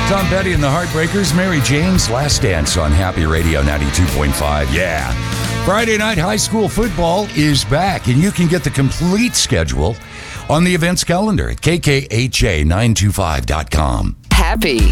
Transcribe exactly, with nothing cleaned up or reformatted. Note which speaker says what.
Speaker 1: Tom Petty and the Heartbreakers, Mary Jane's Last Dance on Happy Radio ninety-two point five. Yeah. Friday night high school football is back, and you can get the complete schedule on the events calendar at k k h a nine two five dot com.
Speaker 2: Happy